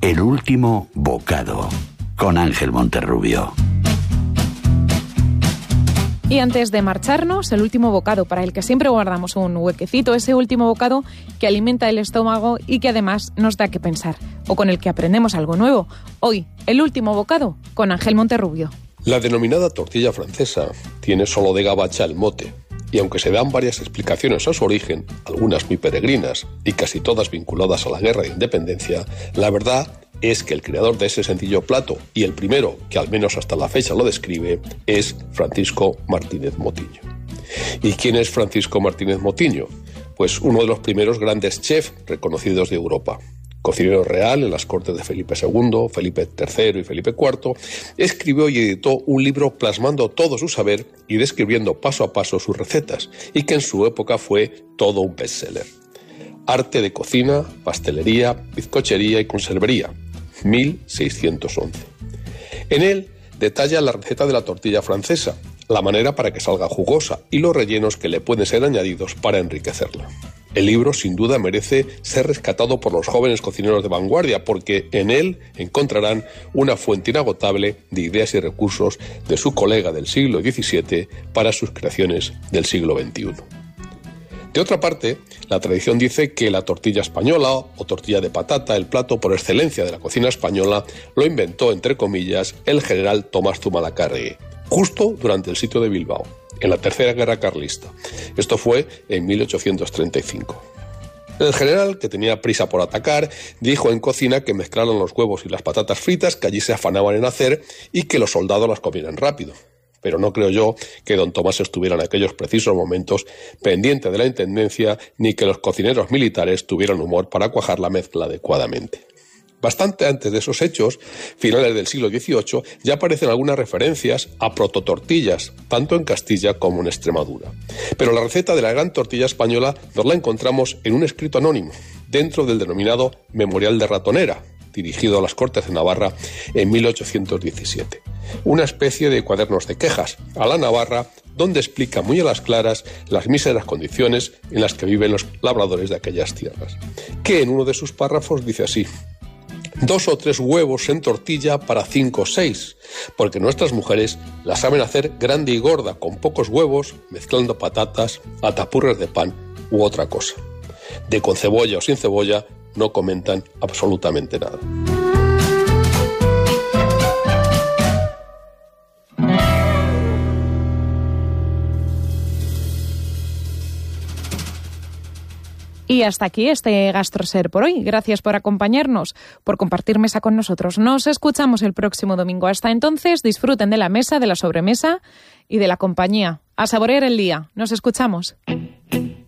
El último bocado, con Ángel Monterrubio. Y antes de marcharnos, el último bocado para el que siempre guardamos un huequecito, ese último bocado que alimenta el estómago y que además nos da que pensar, o con el que aprendemos algo nuevo. Hoy, el último bocado con Ángel Monterrubio. La denominada tortilla francesa tiene solo de gabacha el mote, y aunque se dan varias explicaciones a su origen, algunas muy peregrinas y casi todas vinculadas a la guerra de independencia, la verdad es que el creador de ese sencillo plato, y el primero que al menos hasta la fecha lo describe, es Francisco Martínez Motiño. ¿Y quién es Francisco Martínez Motiño? Pues uno de los primeros grandes chefs reconocidos de Europa. Cocinero real en las cortes de Felipe II, Felipe III y Felipe IV, escribió y editó un libro plasmando todo su saber y describiendo paso a paso sus recetas, y que en su época fue todo un bestseller. Arte de cocina, pastelería, bizcochería y conservería, 1611. En él detalla la receta de la tortilla francesa, la manera para que salga jugosa y los rellenos que le pueden ser añadidos para enriquecerla. El libro sin duda merece ser rescatado por los jóvenes cocineros de vanguardia, porque en él encontrarán una fuente inagotable de ideas y recursos de su colega del siglo XVII para sus creaciones del siglo XXI. De otra parte, la tradición dice que la tortilla española o tortilla de patata, el plato por excelencia de la cocina española, lo inventó, entre comillas, el general Tomás Zumalacárregui, justo durante el sitio de Bilbao, en la Tercera Guerra Carlista. Esto fue en 1835. El general, que tenía prisa por atacar, dijo en cocina que mezclaran los huevos y las patatas fritas que allí se afanaban en hacer y que los soldados las comieran rápido. Pero no creo yo que don Tomás estuviera en aquellos precisos momentos pendiente de la intendencia, ni que los cocineros militares tuvieran humor para cuajar la mezcla adecuadamente. Bastante antes de esos hechos, finales del siglo XVIII, ya aparecen algunas referencias a prototortillas, tanto en Castilla como en Extremadura. Pero la receta de la gran tortilla española nos la encontramos en un escrito anónimo, dentro del denominado Memorial de Ratonera, dirigido a las Cortes de Navarra en 1817. Una especie de cuadernos de quejas a la Navarra, donde explica muy a las claras las míseras condiciones en las que viven los labradores de aquellas tierras, que en uno de sus párrafos dice así: 2 o 3 huevos en tortilla para 5 o 6, porque nuestras mujeres la saben hacer grande y gorda, con pocos huevos, mezclando patatas, atapurres de pan u otra cosa. De con cebolla o sin cebolla no comentan absolutamente nada. Y hasta aquí este GastroSer por hoy. Gracias por acompañarnos, por compartir mesa con nosotros. Nos escuchamos el próximo domingo. Hasta entonces, disfruten de la mesa, de la sobremesa y de la compañía. A saborear el día. Nos escuchamos.